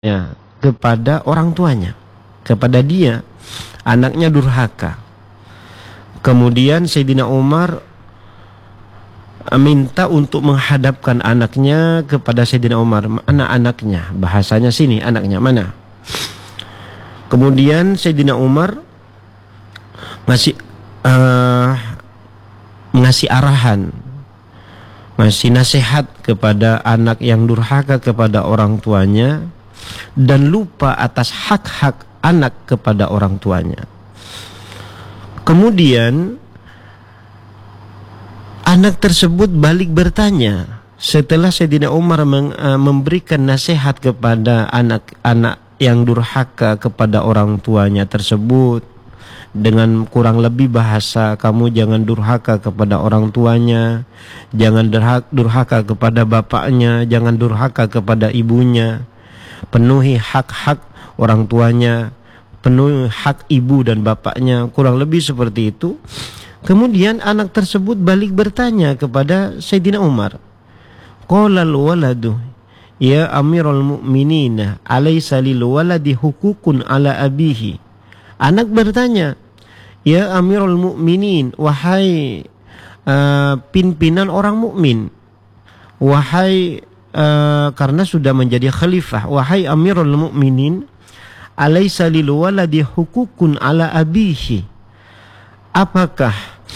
ya, kepada orang tuanya, kepada dia, anaknya durhaka. Kemudian Sayyidina Umar minta untuk menghadapkan anaknya kepada Sayyidina Umar. Mana anaknya? Bahasanya sini, anaknya mana? Kemudian Sayyidina Umar ngasih arahan, ngasih nasihat kepada anak yang durhaka kepada orang tuanya dan lupa atas hak-hak anak kepada orang tuanya. Kemudian anak tersebut balik bertanya setelah Sayyidina Umar memberikan nasihat kepada anak-anak yang durhaka kepada orang tuanya tersebut dengan kurang lebih bahasa, kamu jangan durhaka kepada orang tuanya, jangan durhaka kepada bapaknya, jangan durhaka kepada ibunya, penuhi hak-hak orang tuanya, penuhi hak ibu dan bapaknya, kurang lebih seperti itu. Kemudian anak tersebut balik bertanya kepada Sayyidina Umar, qalal waladu ya Amirul Mu'minin, alaysa lil waladi hukukun ala abihi. Anak bertanya, ya Amirul Mu'minin, wahai pimpinan orang mukmin, wahai karena sudah menjadi khalifah, wahai Amirul Mu'minin, alaysa lil waladi hukukun ala abihi. Apakah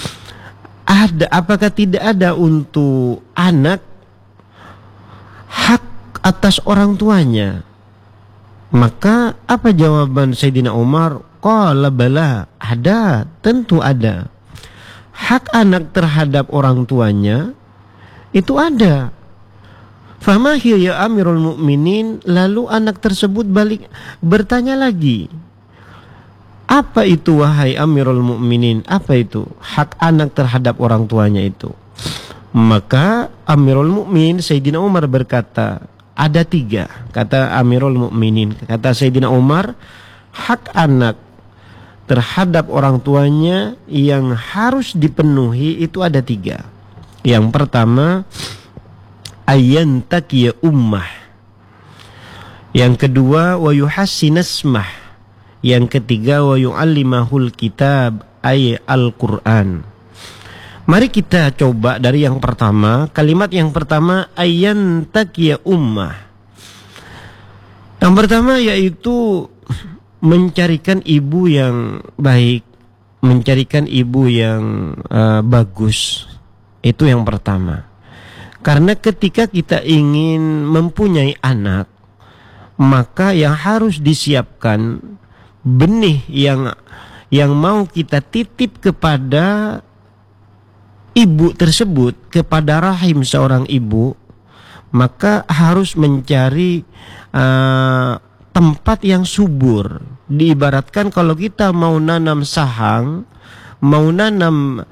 tidak ada untuk anak hak atas orang tuanya? Maka apa jawaban Sayyidina Umar? Qala bala, ada, tentu ada. Hak anak terhadap orang tuanya itu ada. Fama hiya ya Amirul Mu'minin. Lalu anak tersebut balik bertanya lagi, apa itu wahai Amirul Mu'minin? Apa itu hak anak terhadap orang tuanya itu? Maka Amirul Mu'minin Sayyidina Umar berkata, ada 3. Kata Amirul Mu'minin, kata Sayyidina Umar, hak anak terhadap orang tuanya yang harus dipenuhi itu ada 3. Yang pertama, ayyantakiya ummah. Yang kedua, wa yuhassinasmah. Yang ketiga, wa yu'allimahul kitab, ay Al-Quran. Mari kita coba dari yang pertama. Kalimat yang pertama, ayyantakiya ummah. Yang pertama yaitu mencarikan ibu yang baik, mencarikan ibu yang bagus. Itu yang pertama. Karena ketika kita ingin mempunyai anak, maka yang harus disiapkan benih yang mau kita titip kepada ibu tersebut, kepada rahim seorang ibu, maka harus mencari tempat yang subur. Diibaratkan kalau kita mau nanam sahang, mau nanam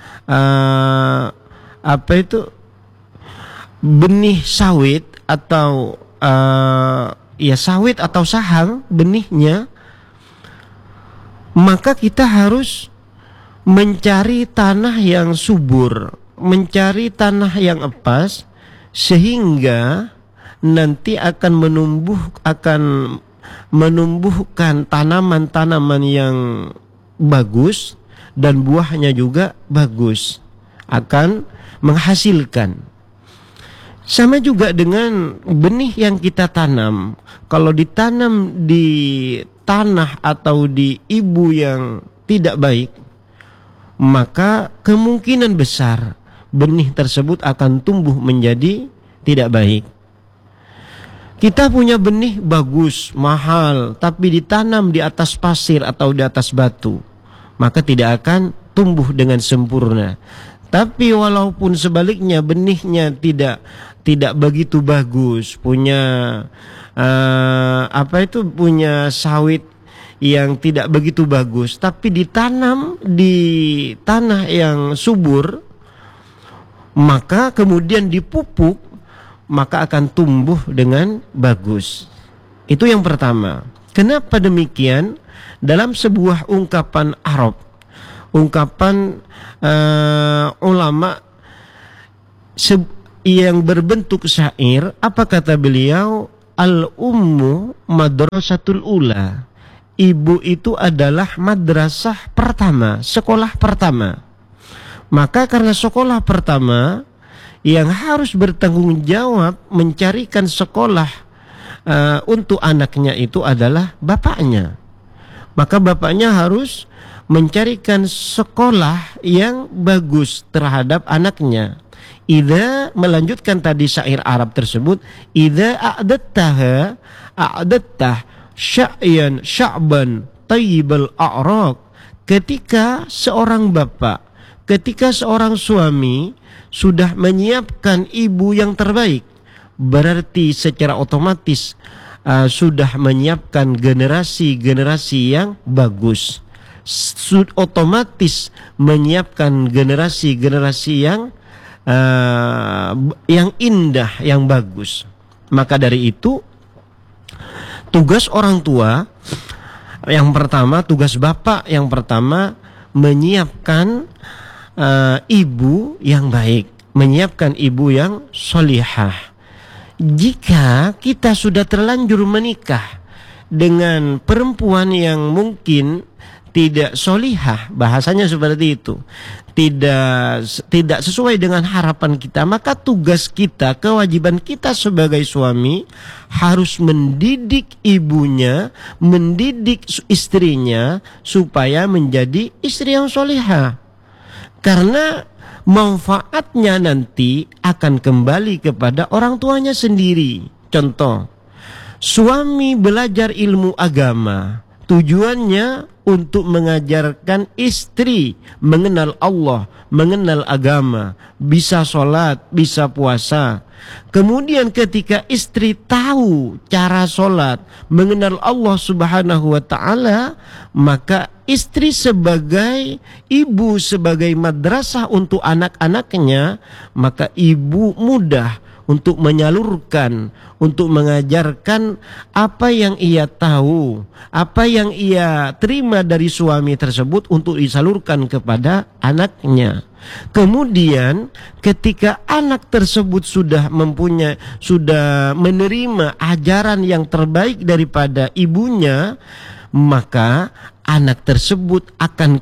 benih sawit atau sawit atau sahang benihnya, maka kita harus mencari tanah yang subur, mencari tanah yang epas, sehingga nanti akan menumbuhkan tanaman-tanaman yang bagus dan buahnya juga bagus, akan menghasilkan. Sama juga dengan benih yang kita tanam. Kalau ditanam di tanah atau di ibu yang tidak baik, maka kemungkinan besar benih tersebut akan tumbuh menjadi tidak baik. Kita punya benih bagus, mahal, tapi ditanam di atas pasir atau di atas batu, maka tidak akan tumbuh dengan sempurna. Tapi walaupun sebaliknya benihnya tidak begitu bagus, punya punya sawit yang tidak begitu bagus, tapi ditanam di tanah yang subur, maka kemudian dipupuk, maka akan tumbuh dengan bagus. Itu yang pertama. Kenapa demikian? Dalam sebuah ungkapan Arab, ungkapan ulama yang berbentuk syair, apa kata beliau? al-ummu madrasatul ula. Ibu itu adalah madrasah pertama, sekolah pertama. Maka karena sekolah pertama, yang harus bertanggung jawab mencarikan sekolah untuk anaknya itu adalah bapaknya. Maka bapaknya harus mencarikan sekolah yang bagus terhadap anaknya. Idza, melanjutkan tadi syair Arab tersebut, idza a'dattah sya'yan sya'ban tayyibal a'raq. Ketika seorang bapak, ketika seorang suami sudah menyiapkan ibu yang terbaik, berarti secara otomatis sudah menyiapkan generasi-generasi yang bagus. Otomatis menyiapkan generasi-generasi yang indah, yang bagus. Maka dari itu tugas orang tua yang pertama, tugas bapak yang pertama, menyiapkan ibu yang baik, menyiapkan ibu yang solihah. Jika kita sudah terlanjur menikah dengan perempuan yang mungkin tidak solihah, bahasanya seperti itu, tidak sesuai dengan harapan kita, maka tugas kita, kewajiban kita sebagai suami harus mendidik ibunya, mendidik istrinya supaya menjadi istri yang solihah. Karena manfaatnya nanti akan kembali kepada orang tuanya sendiri. Contoh, suami belajar ilmu agama, tujuannya untuk mengajarkan istri mengenal Allah, mengenal agama, bisa sholat, bisa puasa. Kemudian ketika istri tahu cara sholat, mengenal Allah Subhanahu wa ta'ala, maka istri sebagai ibu, sebagai madrasah untuk anak-anaknya, maka ibu mudah untuk menyalurkan, untuk mengajarkan apa yang ia tahu, apa yang ia terima dari suami tersebut untuk disalurkan kepada anaknya. Kemudian ketika anak tersebut sudah menerima ajaran yang terbaik daripada ibunya, maka anak tersebut akan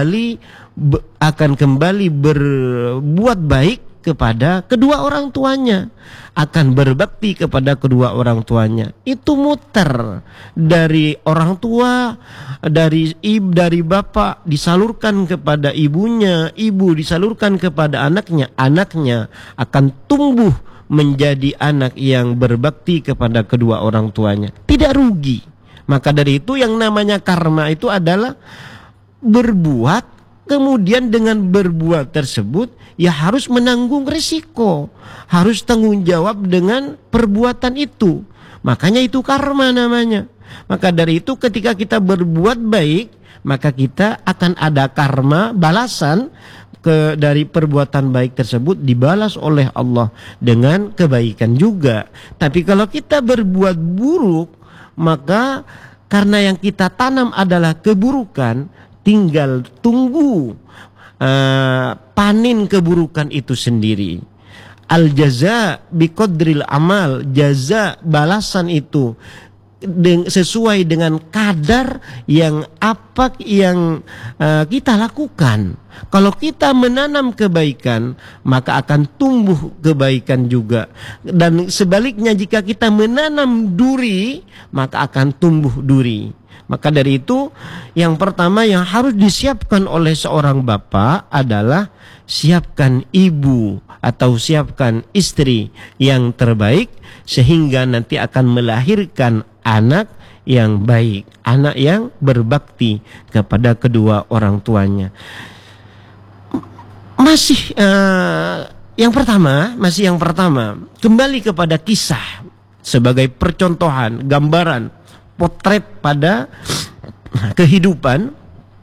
kembali berbuat baik kepada kedua orang tuanya, akan berbakti kepada kedua orang tuanya. Itu muter dari orang tua, dari bapak disalurkan kepada ibunya, ibu disalurkan kepada anaknya, anaknya akan tumbuh menjadi anak yang berbakti kepada kedua orang tuanya, tidak rugi. Maka dari itu yang namanya karma itu adalah berbuat, kemudian dengan berbuat tersebut ya harus menanggung risiko, harus tanggung jawab dengan perbuatan itu. Makanya itu karma namanya. Maka dari itu ketika kita berbuat baik, maka kita akan ada karma, balasan dari perbuatan baik tersebut dibalas oleh Allah dengan kebaikan juga. Tapi kalau kita berbuat buruk, maka karena yang kita tanam adalah keburukan, tinggal tunggu panen keburukan itu sendiri. Al jaza biqadril amal, jaza balasan itu sesuai dengan kadar yang kita lakukan. Kalau kita menanam kebaikan, maka akan tumbuh kebaikan juga. Dan sebaliknya jika kita menanam duri, maka akan tumbuh duri. Maka dari itu yang pertama yang harus disiapkan oleh seorang bapak adalah siapkan ibu atau siapkan istri yang terbaik, sehingga nanti akan melahirkan anak yang baik, anak yang berbakti kepada kedua orang tuanya. Masih yang pertama kembali kepada kisah sebagai percontohan, gambaran, potret pada kehidupan.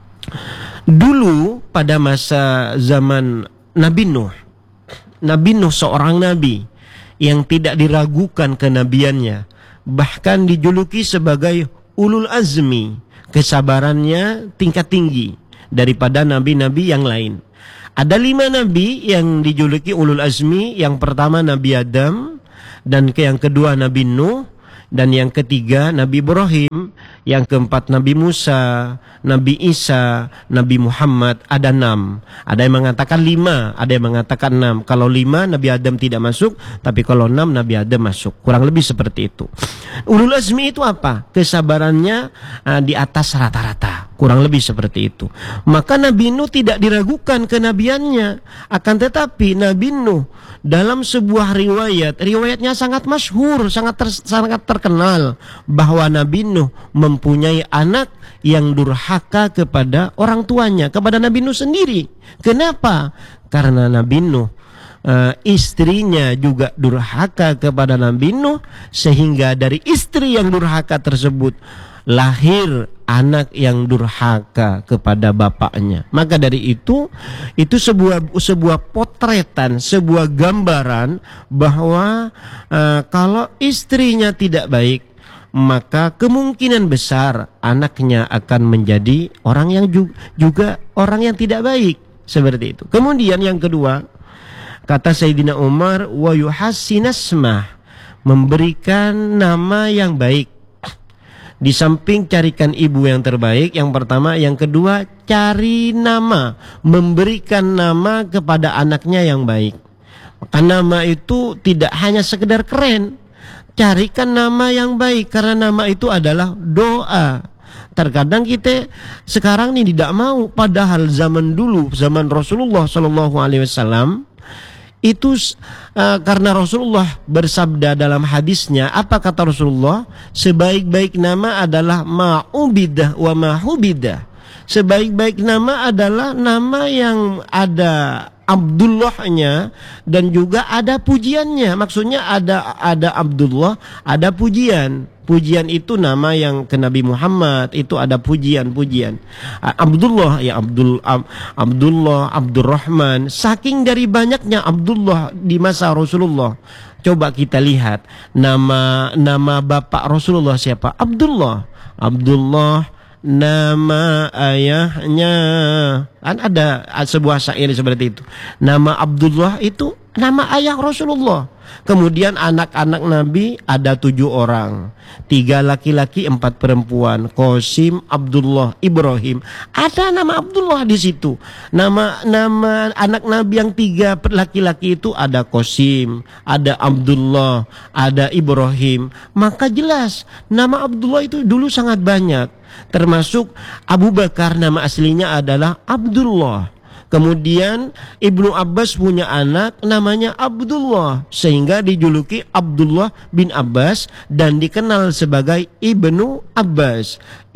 Dulu pada masa zaman Nabi Nuh seorang nabi yang tidak diragukan kenabiannya, bahkan dijuluki sebagai ulul azmi, kesabarannya tingkat tinggi daripada nabi-nabi yang lain. Ada 5 nabi yang dijuluki ulul azmi. Yang pertama Nabi Adam, dan yang kedua Nabi Nuh, dan yang ketiga Nabi Ibrahim, yang keempat Nabi Musa, Nabi Isa, Nabi Muhammad. Ada 6. Ada yang mengatakan 5, ada yang mengatakan 6. Kalau 5 Nabi Adam tidak masuk, tapi kalau 6 Nabi Adam masuk. Kurang lebih seperti itu. Ulul azmi itu apa? Kesabarannya di atas rata-rata. Kurang lebih seperti itu. Maka Nabi Nuh tidak diragukan kenabiannya. Akan tetapi Nabi Nuh dalam sebuah riwayatnya sangat masyhur, sangat terkenal, bahwa Nabi Nuh mempunyai anak yang durhaka kepada orang tuanya, kepada Nabi Nuh sendiri. Kenapa? Karena Nabi Nuh istrinya juga durhaka kepada Nabi Nuh, sehingga dari istri yang durhaka tersebut lahir anak yang durhaka kepada bapaknya. Maka dari itu sebuah potretan, sebuah gambaran bahwa kalau istrinya tidak baik, maka kemungkinan besar anaknya akan menjadi orang yang juga orang yang tidak baik. Seperti itu. Kemudian yang kedua, kata Sayyidina Umar, wa yuhassinasmah, memberikan nama yang baik. Di samping carikan ibu yang terbaik, yang pertama, yang kedua cari nama, memberikan nama kepada anaknya yang baik. Maka nama itu tidak hanya sekedar keren, carikan nama yang baik, karena nama itu adalah doa. Terkadang kita sekarang ini tidak mau, padahal zaman dulu, zaman Rasulullah SAW, itu karena Rasulullah bersabda dalam hadisnya, apa kata Rasulullah? Sebaik-baik nama adalah ma'ubidah wa ma'hubidah. Sebaik-baik nama adalah nama yang ada Abdullahnya dan juga ada pujiannya. Maksudnya ada Abdullah, ada pujian. Pujian itu nama yang ke Nabi Muhammad, itu ada pujian-pujian. Abdullah, ya Abdullah, Abdurrahman. Saking dari banyaknya Abdullah di masa Rasulullah. Coba kita lihat nama bapak Rasulullah siapa? Abdullah. Abdullah, nama ayahnya. Kan ada sebuah syair seperti itu. Nama Abdullah itu nama ayah Rasulullah. Kemudian anak-anak Nabi ada 7 orang, 3 laki-laki, 4 perempuan. Qasim, Abdullah, Ibrahim. Ada nama Abdullah di situ. Nama anak Nabi yang 3 laki-laki itu ada Qasim, ada Abdullah, ada Ibrahim. Maka jelas nama Abdullah itu dulu sangat banyak. Termasuk Abu Bakar, nama aslinya adalah Abdullah. Kemudian Ibnu Abbas punya anak namanya Abdullah, sehingga dijuluki Abdullah bin Abbas dan dikenal sebagai Ibnu Abbas.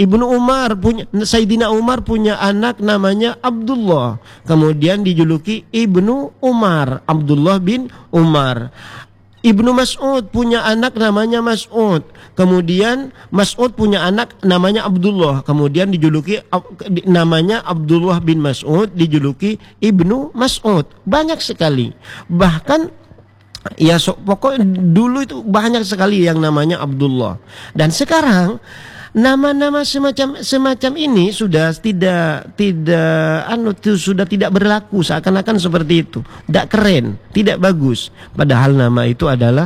Sayyidina Umar punya anak namanya Abdullah, kemudian dijuluki Ibnu Umar, Abdullah bin Umar. Ibnu Mas'ud punya anak namanya Mas'ud. Kemudian Mas'ud punya anak namanya Abdullah. Kemudian dijuluki namanya Abdullah bin Mas'ud, dijuluki Ibnu Mas'ud. Banyak sekali. Bahkan ya pokoknya dulu itu banyak sekali yang namanya Abdullah. Dan sekarang nama-nama semacam ini sudah sudah tidak berlaku, seakan-akan seperti itu. Tidak keren, tidak bagus. Padahal nama itu adalah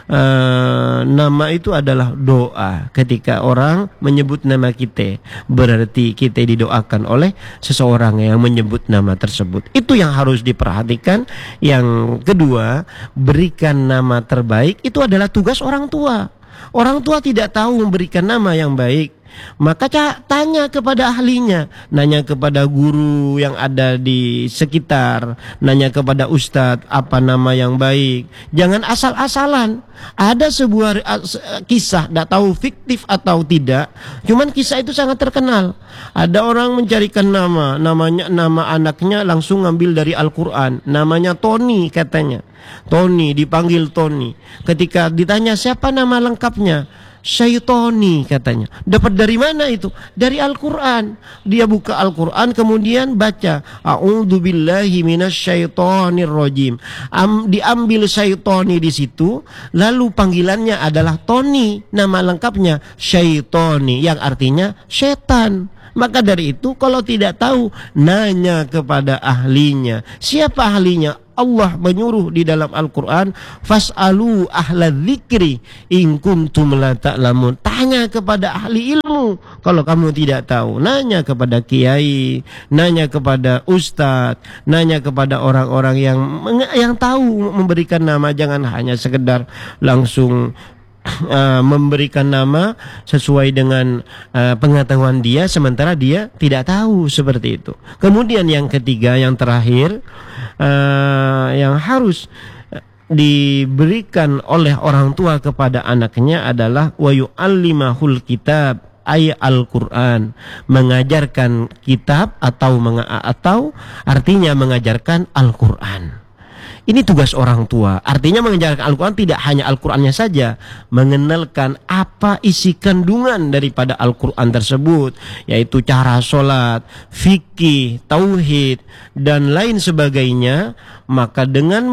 doa. Ketika orang menyebut nama kita, berarti kita didoakan oleh seseorang yang menyebut nama tersebut. Itu yang harus diperhatikan. Yang kedua, berikan nama terbaik. Itu adalah tugas orang tua. Orang tua tidak tahu memberikan nama yang baik, maka tanya kepada ahlinya, nanya kepada guru yang ada di sekitar, nanya kepada ustadz apa nama yang baik. Jangan asal-asalan. Ada sebuah kisah, tidak tahu fiktif atau tidak, cuman kisah itu sangat terkenal. Ada orang mencarikan nama anaknya langsung ngambil dari Al-Quran. Namanya Tony katanya. Tony, dipanggil Tony. Ketika ditanya siapa nama lengkapnya, Syaitoni katanya. Dapat dari mana itu? Dari Al-Quran. Dia buka Al-Quran kemudian baca A'udzubillahi minasyaitonir rajim. Diambil Syaitoni di situ, lalu panggilannya adalah Tony. Nama lengkapnya Syaitoni, yang artinya setan. Maka dari itu kalau tidak tahu, nanya kepada ahlinya. Siapa ahlinya? Allah menyuruh di dalam Al-Quran, fas'alu ahla dzikri in kuntum la ta'lamun. Tanya kepada ahli ilmu kalau kamu tidak tahu. Nanya kepada kiai, nanya kepada ustadz, nanya kepada orang-orang yang tahu memberikan nama. Jangan hanya sekedar langsung memberikan nama sesuai dengan pengetahuan dia, sementara dia tidak tahu, seperti itu. Kemudian yang ketiga, yang terakhir, yang harus diberikan oleh orang tua kepada anaknya adalah wa yu'allimahul kitab, ayat Al-Quran, mengajarkan kitab atau artinya mengajarkan Al-Quran. Ini tugas orang tua. Artinya mengajarkan Al-Quran tidak hanya Al-Qurannya saja, mengenalkan apa isi kandungan daripada Al-Quran tersebut, yaitu cara sholat, fikih, tauhid, dan lain sebagainya. Maka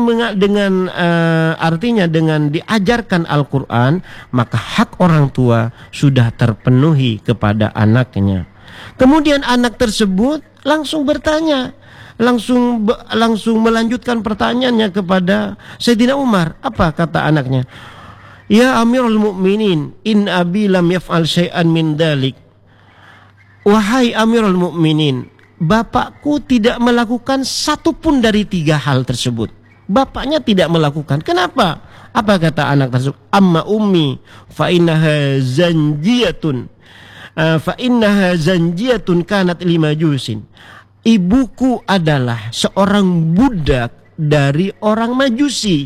artinya dengan diajarkan Al-Quran, maka hak orang tua sudah terpenuhi kepada anaknya. Kemudian anak tersebut langsung bertanya, langsung melanjutkan pertanyaannya kepada Sayyidina Umar. Apa kata anaknya? Ya Amirul Mukminin, in abi lam yaf'al syai'an min dalik. Wahai Amirul Mukminin, bapakku tidak melakukan satu pun dari tiga hal tersebut. Bapaknya tidak melakukan. Kenapa? Apa kata anak tersebut? Amma ummi fa innaha zanjiyatun kanat limajusin. Ibuku adalah seorang budak dari orang Majusi.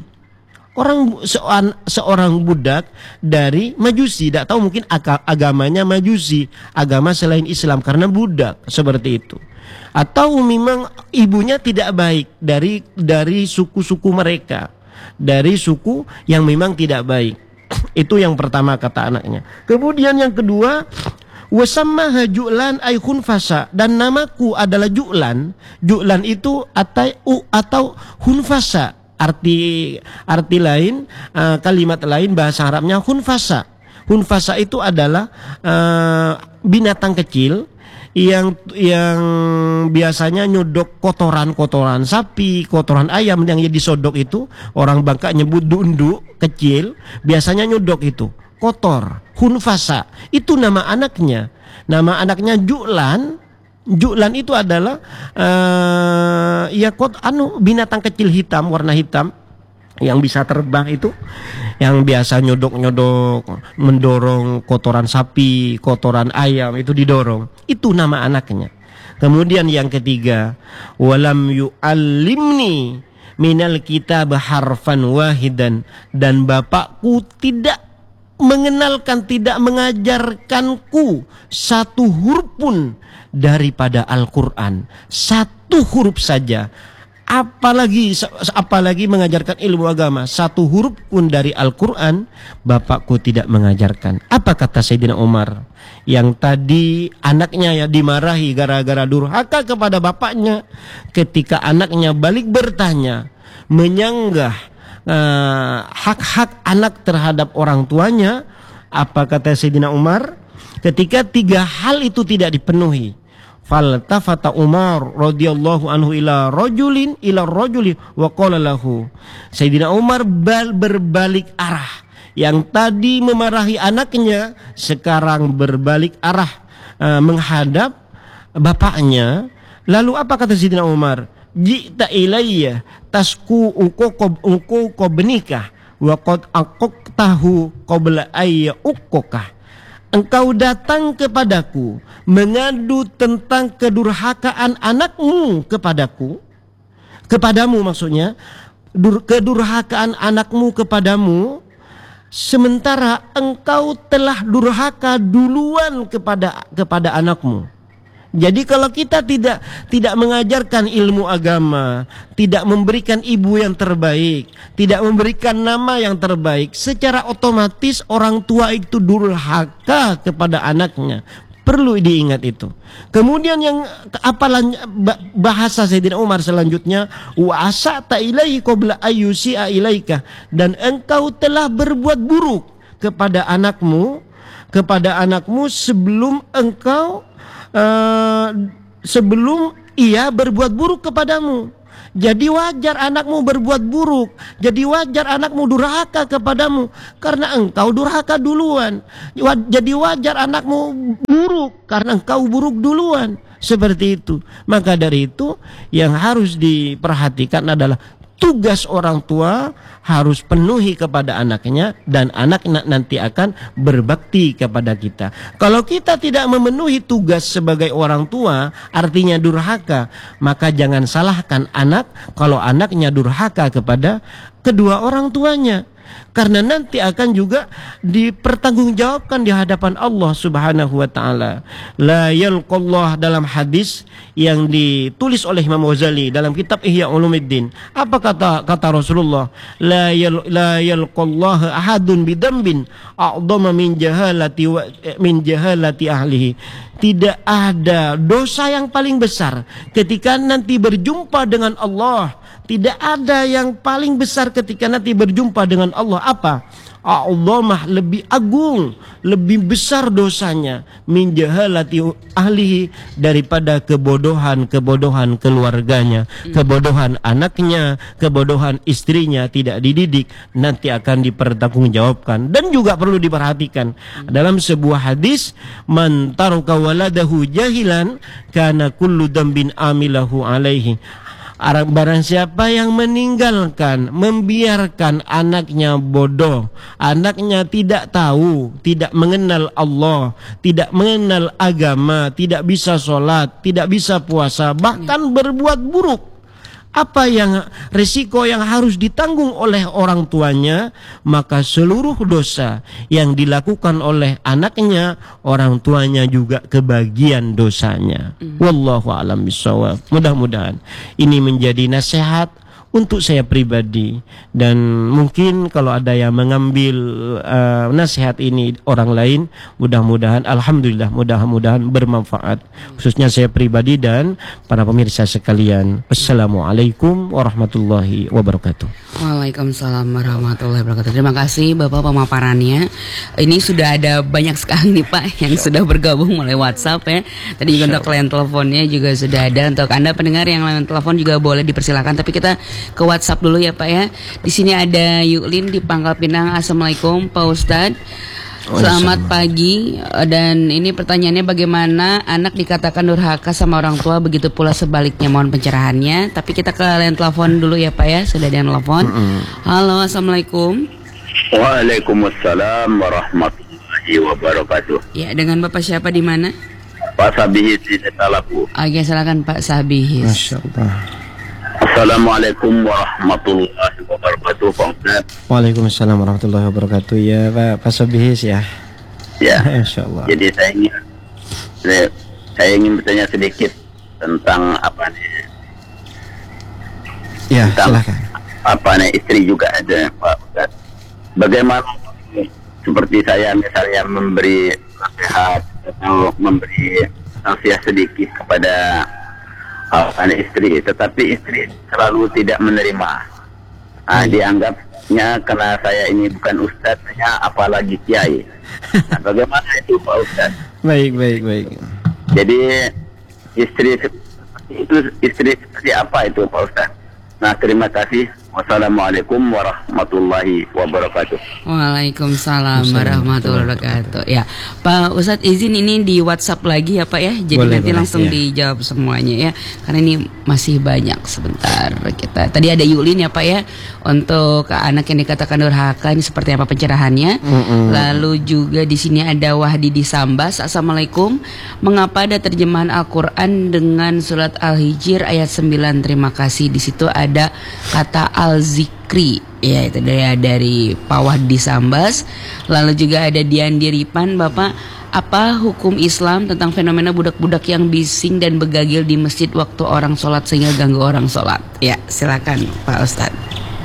Seorang budak dari Majusi. Tidak tahu, mungkin agamanya Majusi, agama selain Islam, karena budak, seperti itu. Atau memang ibunya tidak baik dari suku-suku mereka, dari suku yang memang tidak baik. Itu yang pertama kata anaknya. Kemudian yang kedua, wasammaha Ju'lan ay khunfasa, dan namaku adalah Ju'lan. Ju'lan itu atau khunfasa. Arti lain, kalimat lain bahasa Arabnya khunfasa. Khunfasa itu adalah binatang kecil yang biasanya nyodok kotoran sapi, kotoran ayam yang disodok itu. Orang Bangka nyebut dunduk kecil, biasanya nyodok itu kotor, khunfasa. Itu nama anaknya. Nama anaknya Ju'lan. Ju'lan itu adalah binatang kecil hitam, warna hitam, yang bisa terbang itu, yang biasa nyodok-nyodok, mendorong kotoran sapi, kotoran ayam, itu didorong. Itu nama anaknya. Kemudian yang ketiga, walam yu'allimni minal kitab harfan wahidan, dan bapakku tidak mengajarkanku satu huruf pun daripada Al-Quran. Satu huruf saja. Apalagi mengajarkan ilmu agama. Satu huruf pun dari Al-Quran bapakku tidak mengajarkan. Apa kata Sayyidina Umar? Yang tadi anaknya ya dimarahi gara-gara durhaka kepada bapaknya. Ketika anaknya balik bertanya, menyanggah hak-hak anak terhadap orang tuanya, apa kata Sayyidina Umar? Ketika tiga hal itu tidak dipenuhi, faltafata Umar radhiyallahu anhu ila rajuli wa qala lahu. Sayyidina Umar berbalik arah. Yang tadi memarahi anaknya, sekarang berbalik arah menghadap bapaknya. Lalu apa kata Sayyidina Umar? Jita ilayya tasku uko benikah wa qad aqaqtahu qabla ayya uqqah. Engkau datang kepadaku mengadu tentang kedurhakaan anakmu kepadamu maksudnya, kedurhakaan anakmu kepadamu, sementara engkau telah durhaka duluan kepada anakmu. Jadi kalau kita tidak mengajarkan ilmu agama, tidak memberikan ibu yang terbaik, tidak memberikan nama yang terbaik, secara otomatis orang tua itu durhaka kepada anaknya. Perlu diingat itu. Kemudian yang bahasa Sayyidina Umar selanjutnya, wa asata ilaihi qabla ayyusi'a ilaika, dan engkau telah berbuat buruk kepada anakmu sebelum ia berbuat buruk kepadamu. Jadi wajar anakmu berbuat buruk. Jadi wajar anakmu durhaka kepadamu karena engkau durhaka duluan. Jadi wajar anakmu buruk karena engkau buruk duluan. Seperti itu. Maka dari itu yang harus diperhatikan adalah tugas orang tua harus penuhi kepada anaknya, dan anak nanti akan berbakti kepada kita. Kalau kita tidak memenuhi tugas sebagai orang tua, artinya durhaka, maka jangan salahkan anak kalau anaknya durhaka kepada kedua orang tuanya. Karena nanti akan juga dipertanggungjawabkan di hadapan Allah Subhanahu wa taala. La yalqallah, dalam hadis yang ditulis oleh Imam Ghazali dalam kitab Ihya Ulumuddin. Apa kata Rasulullah? La yalqallah ahadun bidambin a'dhama min jahalati ahlihi. Tidak ada dosa yang paling besar ketika nanti berjumpa dengan Allah. Tidak ada yang paling besar ketika nanti berjumpa dengan Allah. Apa? A'dhamah, lebih agung, lebih besar dosanya min jahalati ahlihi, daripada kebodohan keluarganya, kebodohan anaknya, kebodohan istrinya tidak dididik, nanti akan dipertanggungjawabkan. Dan juga perlu diperhatikan dalam sebuah hadis, man taraka waladahu jahilan kana kullu dambin amilahu alaihi. Barang siapa yang meninggalkan, membiarkan anaknya bodoh, anaknya tidak tahu, tidak mengenal Allah, tidak mengenal agama, tidak bisa sholat, tidak bisa puasa, bahkan berbuat buruk, apa yang risiko yang harus ditanggung oleh orang tuanya, maka seluruh dosa yang dilakukan oleh anaknya, orang tuanya juga kebagian dosanya. Wallahu a'lam bishawab. Mudah-mudahan ini menjadi nasihat untuk saya pribadi, dan mungkin kalau ada yang mengambil nasihat ini orang lain, mudah-mudahan alhamdulillah, mudah-mudahan bermanfaat, khususnya saya pribadi dan para pemirsa sekalian. Wassalamualaikum warahmatullahi wabarakatuh. Waalaikumsalam warahmatullahi wabarakatuh. Terima kasih Bapak pemaparannya. Ini sudah ada banyak sekali nih Pak yang sudah bergabung melalui WhatsApp ya. Tadi juga untuk line teleponnya juga sudah ada. Untuk Anda pendengar yang line telepon juga boleh dipersilakan, tapi kita ke WhatsApp dulu ya Pak ya. Di sini ada Yuklin di Pangkal Pinang. Assalamualaikum Pak Ustadz. Selamat pagi. Dan ini pertanyaannya, bagaimana anak dikatakan durhaka sama orang tua, begitu pula sebaliknya, mohon pencerahannya. Tapi kita ke line telepon dulu ya Pak ya. Sudah ada yang telepon. Halo, assalamualaikum. Waalaikumsalam warahmatullahi wabarakatuh. Ya, dengan Bapak siapa di mana? Pak Sabihis di Talapu. Oke, silakan Pak Sabihis. Masya Allah. Assalamualaikum warahmatullahi wabarakatuh, Pak Ustaz. Waalaikumsalam warahmatullahi wabarakatuh. Ya Pak Sabihis ya. Ya. Masya Allah. Jadi saya ingin bertanya sedikit tentang apa nih? Ya, tentang silakan. apa nih, istri juga ada Pak Ustaz. Bagaimana seperti saya misalnya memberi nasihat atau memberi nasihat sedikit kepada istri, tetapi istri selalu tidak menerima. Dianggapnya karena saya ini bukan ustadz, apalagi kiai. Nah, bagaimana itu Pak Ustadz? Baik. Jadi istri seperti apa itu Pak Ustadz? Nah, terima kasih. Wassalamualaikum warahmatullahi wabarakatuh. Waalaikumsalam warahmatullahi wabarakatuh. Ya, Pak Ustadz izin ini di WhatsApp lagi ya Pak ya. Jadi nanti langsung dijawab semuanya ya. Karena ini masih banyak, sebentar kita. Tadi ada Yulin ya Pak ya. Untuk anak yang dikatakan durhaka, ini seperti apa pencerahannya? Lalu juga di sini ada Wahdi di Sambas. Assalamualaikum. Mengapa ada terjemahan Al-Qur'an dengan surat Al-Hijr ayat 9? Terima kasih. Di situ ada kata Al-Zikri, ya itu dari Pak Wahdi Sambas. Lalu juga ada Dian Diripan, Bapak, apa hukum Islam tentang fenomena budak-budak yang bising dan begagil di masjid waktu orang sholat sehingga ganggu orang sholat? Ya, silakan Pak Ustadz.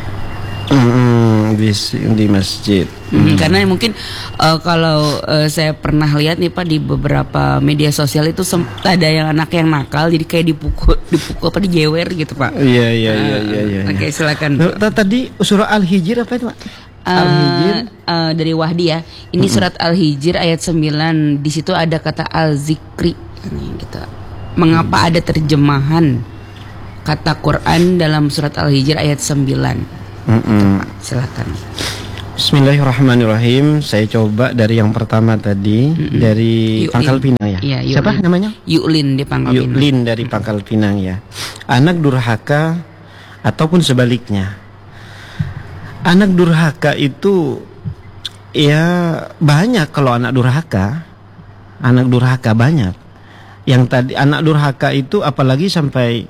Bising di masjid. Karena mungkin kalau saya pernah lihat nih Pak di beberapa media sosial itu ada yang anak yang nakal, jadi kayak dipukul apa dijewer gitu Pak. Iya. Oke, silakan. Tadi surah Al-Hijr apa itu Pak? Al-Hijr dari Wahdi ya. Ini surat Al-Hijr ayat 9. Di situ ada kata Al-Zikri gitu. Mengapa ada terjemahan kata Quran dalam surat Al-Hijr ayat 9. Silakan. Bismillahirrahmanirrahim. Saya coba dari yang pertama tadi, dari Yu'lin. Pangkal Pinang ya. Iya, Yu'lin. Siapa namanya? Yu'lin di Pangkal Pinang. Yu'lin dari Pangkal Pinang ya. Anak durhaka ataupun sebaliknya. Anak durhaka itu ya banyak. Kalau anak durhaka banyak. Yang tadi anak durhaka itu apalagi sampai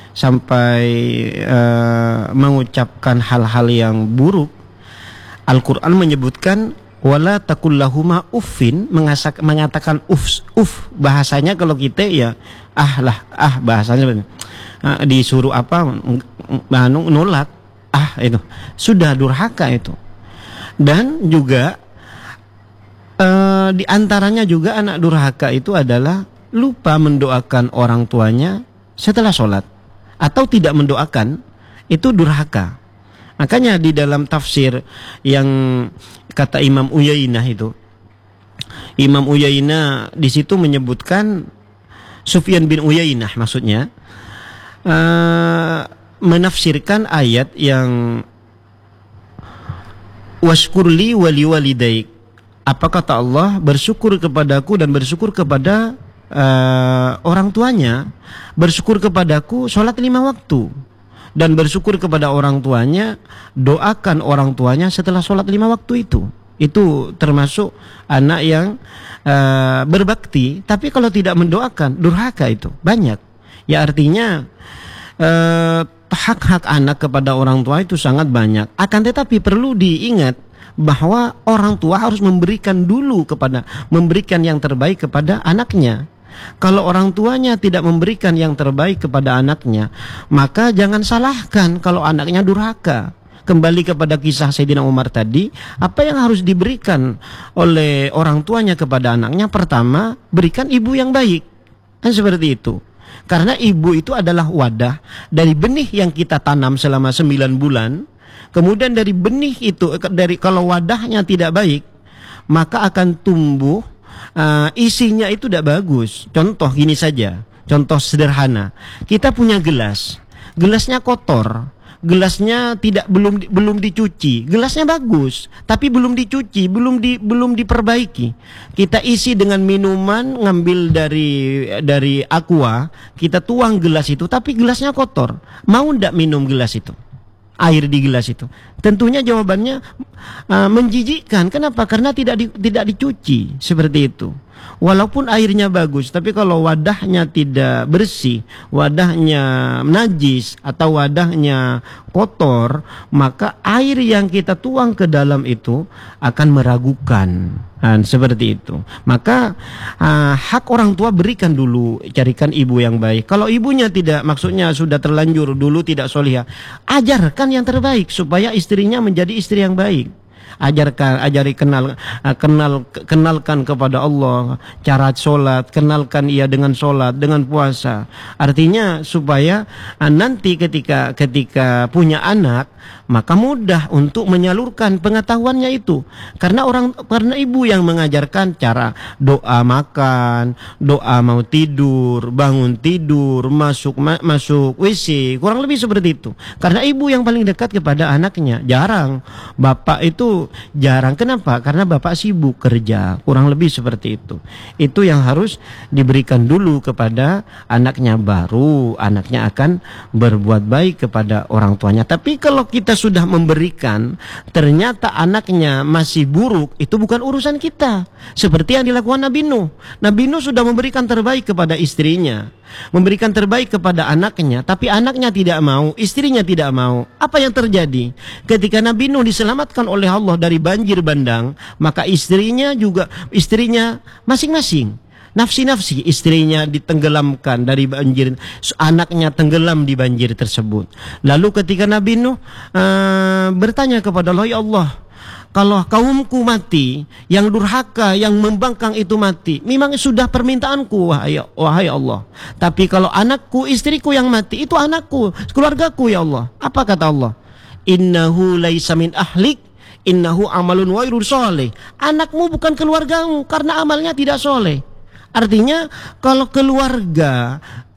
mengucapkan hal-hal yang buruk. Al-Quran menyebutkan wala takullahuma uffin, mengatakan uf bahasanya kalau kita ya bahasanya disuruh apa nolak itu sudah durhaka itu. Dan juga di antaranya juga anak durhaka itu adalah lupa mendoakan orang tuanya setelah sholat atau tidak mendoakan, itu durhaka. Makanya di dalam tafsir yang kata Imam Uyainah itu, Imam Uyainah di situ menyebutkan, Sufyan bin Uyainah maksudnya menafsirkan ayat yang washkurli wali walidaik. Apa kata Allah? Bersyukur kepadaku dan bersyukur kepada orang tuanya. Bersyukur kepadaku sholat 5 waktu, dan bersyukur kepada orang tuanya, doakan orang tuanya setelah sholat 5 waktu itu. Itu termasuk anak yang berbakti. Tapi kalau tidak mendoakan, durhaka itu banyak. Ya artinya hak-hak anak kepada orang tua itu sangat banyak. Akan tetapi perlu diingat bahwa orang tua harus memberikan yang terbaik kepada anaknya. Kalau orang tuanya tidak memberikan yang terbaik kepada anaknya, maka jangan salahkan kalau anaknya durhaka. Kembali kepada kisah Sayyidina Umar tadi, apa yang harus diberikan oleh orang tuanya kepada anaknya? Pertama, berikan ibu yang baik. Kan seperti itu. Karena ibu itu adalah wadah dari benih yang kita tanam selama 9 bulan. Kemudian dari benih itu, kalau wadahnya tidak baik, maka akan tumbuh isinya itu tidak bagus. Contoh gini saja, contoh sederhana. Kita punya gelasnya kotor, gelasnya belum dicuci. Gelasnya bagus, tapi belum dicuci, belum diperbaiki. Kita isi dengan minuman, ngambil dari aqua, kita tuang gelas itu, tapi gelasnya kotor. Mau ndak minum gelas itu? Air di gelas itu? Tentunya jawabannya menjijikkan. Kenapa? Karena tidak dicuci seperti itu. Walaupun airnya bagus, tapi kalau wadahnya tidak bersih, wadahnya najis atau wadahnya kotor, maka air yang kita tuang ke dalam itu akan meragukan. Seperti itu. Maka hak orang tua berikan dulu, carikan ibu yang baik. Kalau ibunya tidak, maksudnya sudah terlanjur dulu tidak solihah, ajarkan yang terbaik supaya istrinya menjadi istri yang baik. Kenalkan kepada Allah cara sholat, kenalkan ia dengan sholat, dengan puasa. Artinya supaya nanti ketika punya anak, maka mudah untuk menyalurkan pengetahuannya itu. Karena ibu yang mengajarkan cara doa makan, doa mau tidur, bangun tidur, masuk WC, kurang lebih seperti itu. Karena ibu yang paling dekat kepada anaknya. Jarang bapak itu, jarang. Kenapa? Karena bapak sibuk kerja, kurang lebih seperti itu. Itu yang harus diberikan dulu kepada anaknya, baru anaknya akan berbuat baik kepada orang tuanya. Tapi kalau kita sudah memberikan, ternyata anaknya masih buruk, itu bukan urusan kita. Seperti yang dilakukan Nabi Nuh. Nabi Nuh sudah memberikan terbaik kepada istrinya, memberikan terbaik kepada anaknya, tapi anaknya tidak mau, istrinya tidak mau. Apa yang terjadi? Ketika Nabi Nuh diselamatkan oleh Allah dari banjir bandang, maka istrinya masing-masing nafsi-nafsi, istrinya ditenggelamkan dari banjir, anaknya tenggelam di banjir tersebut. Lalu ketika Nabi Nuh bertanya kepada Allah, ya Allah, kalau kaumku mati, yang durhaka, yang membangkang itu mati, memang sudah permintaanku, wahai Allah. Tapi kalau anakku, istriku yang mati, itu anakku, keluargaku, ya Allah. Apa kata Allah? Innahu laisa min ahlik, innahu amalun wairu soleh. Anakmu bukan keluargamu, karena amalnya tidak soleh. Artinya kalau keluarga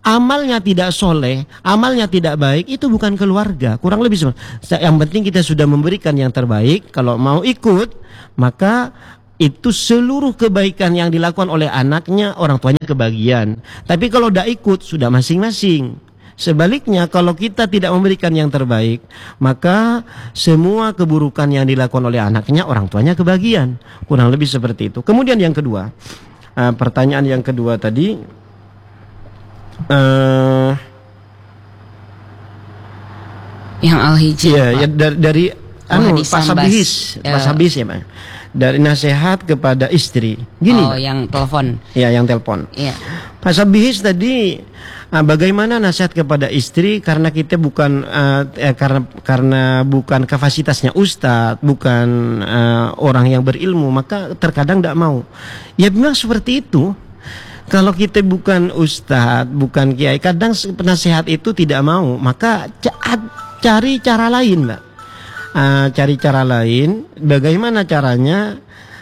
amalnya tidak soleh, amalnya tidak baik, itu bukan keluarga. Kurang lebih seperti. Yang penting kita sudah memberikan yang terbaik. Kalau mau ikut, maka itu seluruh kebaikan yang dilakukan oleh anaknya, orang tuanya kebagian. Tapi kalau tidak ikut, sudah masing-masing. Sebaliknya, kalau kita tidak memberikan yang terbaik, maka semua keburukan yang dilakukan oleh anaknya, orang tuanya kebagian. Kurang lebih seperti itu. Kemudian yang kedua, pertanyaan yang kedua tadi, yang Al-Hijr, ya dari Pak Sabihis ya Pak. Dari nasihat kepada istri. Gini, Pak. Yang telepon. Ya, yang telepon. Iya. Pak Sabihis tadi, bagaimana nasihat kepada istri, karena kita bukan karena bukan kapasitasnya ustadz, bukan orang yang berilmu, maka terkadang tidak mau. Ya memang seperti itu. Kalau kita bukan ustadz, bukan kiai, kadang penasihat itu tidak mau, maka cari cara lain, Mbak. Cari cara lain. Bagaimana caranya?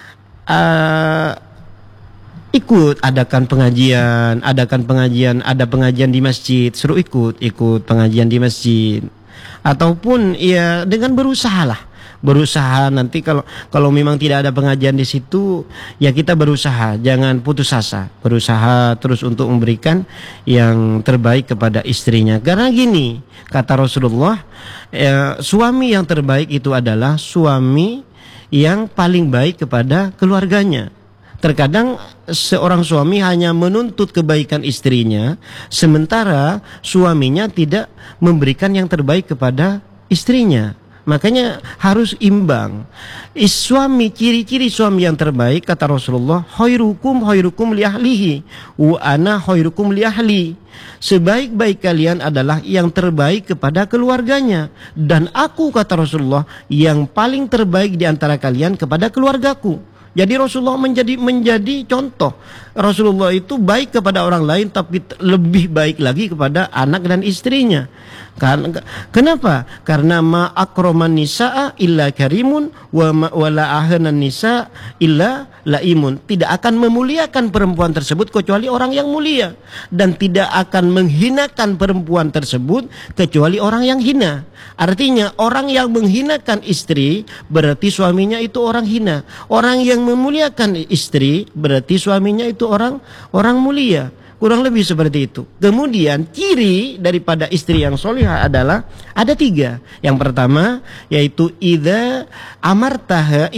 Ikut, adakan pengajian, ada pengajian di masjid, suruh ikut pengajian di masjid, ataupun ya dengan berusaha nanti kalau memang tidak ada pengajian di situ, ya kita berusaha, jangan putus asa, berusaha terus untuk memberikan yang terbaik kepada istrinya. Karena gini, kata Rasulullah, suami yang terbaik itu adalah suami yang paling baik kepada keluarganya. Terkadang seorang suami hanya menuntut kebaikan istrinya, sementara suaminya tidak memberikan yang terbaik kepada istrinya. Makanya harus imbang. Ciri-ciri suami yang terbaik, kata Rasulullah, khairukum li ahlihi wa ana khairukum li ahli. Sebaik-baik kalian adalah yang terbaik kepada keluarganya, dan aku, kata Rasulullah, yang paling terbaik di antara kalian kepada keluargaku. Jadi Rasulullah menjadi contoh. Rasulullah itu baik kepada orang lain, tapi lebih baik lagi kepada anak dan istrinya. Kenapa? Karena ma akraman nisaa illa karimun wa la ahana nisa illa laimun. Tidak akan memuliakan perempuan tersebut kecuali orang yang mulia, dan tidak akan menghinakan perempuan tersebut kecuali orang yang hina. Artinya orang yang menghinakan istri berarti suaminya itu orang hina. Orang yang memuliakan istri berarti suaminya itu orang mulia. Kurang lebih seperti itu. Kemudian ciri daripada istri yang solihah adalah ada 3. Yang pertama yaitu idza amartaha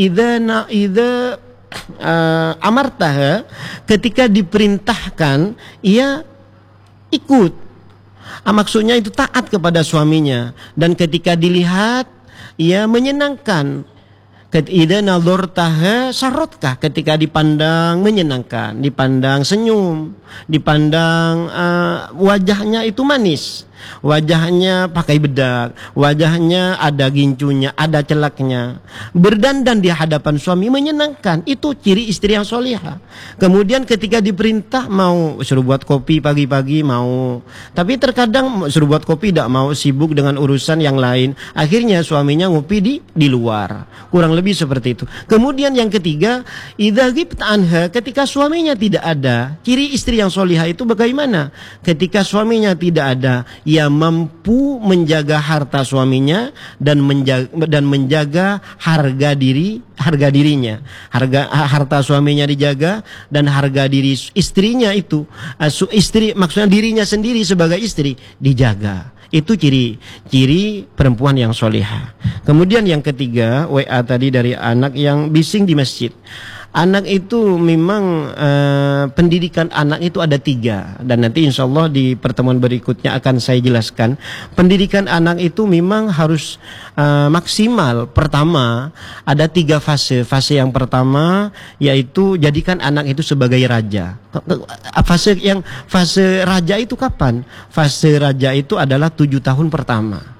amartaha, ketika diperintahkan ia ikut. Maksudnya itu taat kepada suaminya, dan ketika dilihat ia menyenangkan. Idza nadhartaha sarotkah, ketika dipandang menyenangkan, dipandang senyum, dipandang wajahnya itu manis, wajahnya pakai bedak, wajahnya ada gincunya, ada celaknya, berdandan di hadapan suami menyenangkan. Itu ciri istri yang solihah. Kemudian ketika diperintah mau suruh buat kopi pagi-pagi mau, tapi terkadang suruh buat kopi tidak mau, sibuk dengan urusan yang lain, akhirnya suaminya ngopi di luar. Kurang lebih seperti itu. Kemudian yang ketiga, idza ghibta anha, ketika suaminya tidak ada. Ciri istri yang solihah itu bagaimana? Ketika suaminya tidak ada, ia mampu menjaga harta suaminya dan menjaga harga dirinya. Harta suaminya dijaga dan harga diri istrinya itu, istri maksudnya dirinya sendiri sebagai istri dijaga. Itu ciri perempuan yang solihah. Kemudian yang ketiga, WA tadi dari anak yang bising di masjid. Anak itu memang pendidikan anak itu ada 3, dan nanti insya Allah di pertemuan berikutnya akan saya jelaskan. Pendidikan anak itu memang harus maksimal. Pertama ada 3 fase. Fase yang pertama yaitu jadikan anak itu sebagai raja. Fase raja itu kapan? Fase raja itu adalah 7 tahun pertama.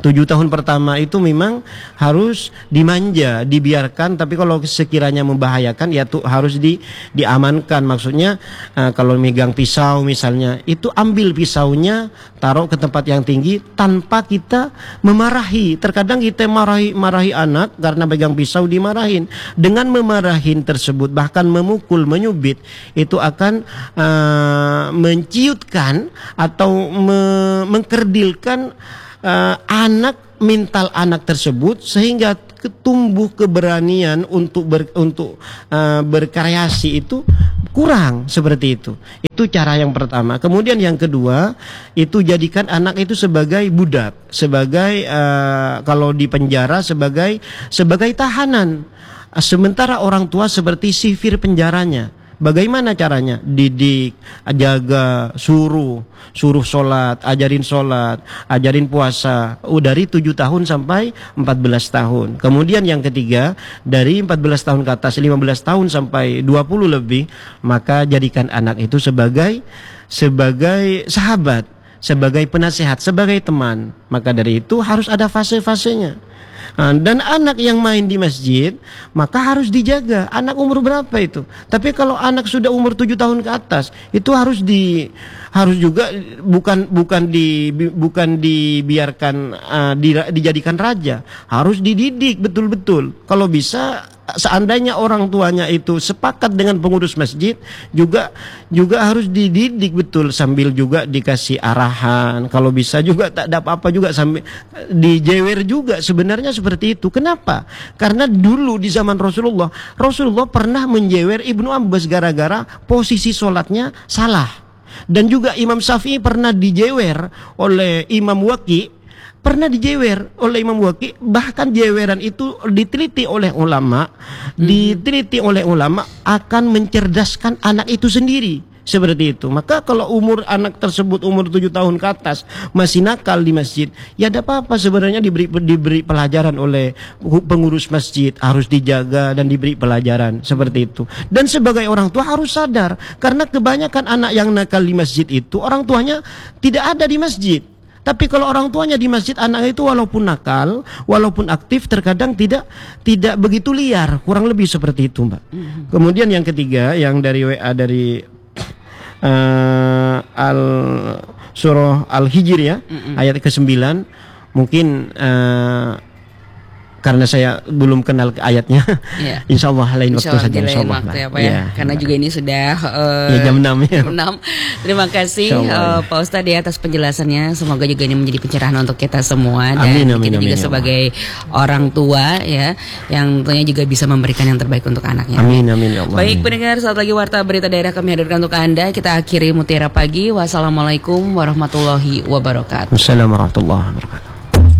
7 tahun pertama itu memang harus dimanja, dibiarkan, tapi kalau sekiranya membahayakan ya tuh harus diamankan. Maksudnya kalau megang pisau misalnya, itu ambil pisaunya, taruh ke tempat yang tinggi tanpa kita memarahi. Terkadang kita marahi anak karena pegang pisau, dimarahin. Dengan memarahin tersebut, bahkan memukul, menyubit, itu akan menciutkan atau mengkerdilkan mental anak tersebut, sehingga tumbuh keberanian untuk berkreasi itu kurang, seperti itu. Itu cara yang pertama. Kemudian yang kedua, itu jadikan anak itu sebagai budak, sebagai kalau di penjara sebagai tahanan. Sementara orang tua seperti sipir penjaranya. Bagaimana caranya? Didik, jaga, suruh sholat, ajarin puasa. Dari 7 tahun sampai 14 tahun. Kemudian yang ketiga, dari 14 tahun ke atas, 15 tahun sampai 20 lebih, maka jadikan anak itu sebagai sahabat, sebagai penasehat, sebagai teman. Maka dari itu harus ada fase-fasenya. Dan anak yang main di masjid maka harus dijaga. Anak umur berapa itu? Tapi kalau anak sudah umur 7 tahun ke atas, itu harus juga bukan dibiarkan dijadikan raja, harus dididik betul-betul. Kalau bisa, seandainya orang tuanya itu sepakat dengan pengurus masjid, juga harus dididik betul, sambil juga dikasih arahan. Kalau bisa juga tak ada apa-apa juga, sambil dijewer juga, sebenarnya seperti itu. Kenapa? Karena dulu di zaman Rasulullah pernah menjewer Ibnu Abbas gara-gara posisi sholatnya salah. Dan juga Imam Syafi'i pernah dijewer oleh Imam Waqi', bahkan jeweran itu diteliti oleh ulama, akan mencerdaskan anak itu sendiri, seperti itu. Maka kalau umur anak tersebut umur 7 tahun ke atas masih nakal di masjid, ya ada apa-apa sebenarnya diberi pelajaran oleh pengurus masjid, harus dijaga dan diberi pelajaran seperti itu. Dan sebagai orang tua harus sadar, karena kebanyakan anak yang nakal di masjid itu orang tuanya tidak ada di masjid. Tapi kalau orang tuanya di masjid, anak itu walaupun nakal, walaupun aktif, terkadang tidak begitu liar, kurang lebih seperti itu, Mbak. Kemudian yang ketiga, yang dari WA dari surah Al-Hijr ya, ayat ke-9, mungkin karena saya belum kenal ayatnya, yeah. Insya Allah lain waktu saja. Insya Allah, karena juga ini sudah jam 6 ya. 6. Terima kasih Pak Ustadz ya atas penjelasannya. Semoga juga ini menjadi pencerahan untuk kita semua, dan kita juga sebagai orang tua ya, yang tentunya juga bisa memberikan yang terbaik untuk anaknya. Amin ya Allah. Baik pendengar, saat lagi Warta Berita Daerah kami hadirkan untuk Anda. Kita akhiri Mutiara Pagi. Wassalamualaikum warahmatullahi wabarakatuh. Wassalamualaikum warahmatullahi wabarakatuh.